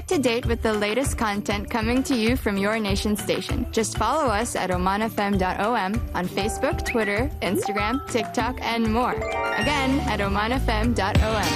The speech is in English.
up to date with the latest content coming to you from your nation station. Just follow us at omanfm.om on Facebook, Twitter, Instagram, TikTok, and more. Again, at omanfm.om.